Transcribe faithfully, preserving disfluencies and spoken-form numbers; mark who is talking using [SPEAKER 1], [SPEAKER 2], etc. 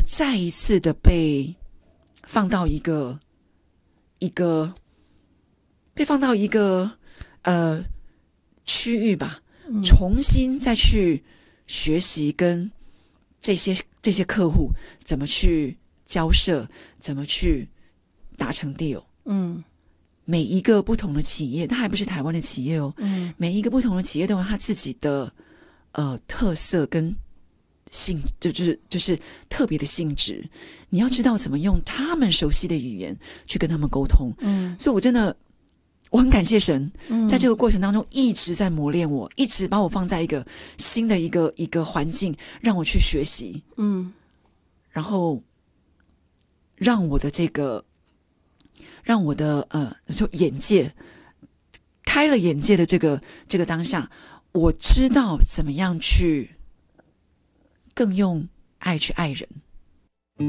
[SPEAKER 1] 再一次的被放到一个一个被放到一个呃区域吧，嗯、重新再去学习跟这些这些客户怎么去交涉，怎么去达成 deal。嗯，每一个不同的企业，它还不是台湾的企业哦。嗯，每一个不同的企业都有它自己的呃特色跟性，就就是就是特别的性质。你要知道怎么用他们熟悉的语言去跟他们沟通。嗯，所以我真的我很感谢神，在这个过程当中一直在磨练我，一直把我放在一个新的一个一个环境，让我去学习。嗯，然后让我的这个。让我的呃，说眼界开了眼界的这个这个当下，我知道怎么样去更用爱去爱人。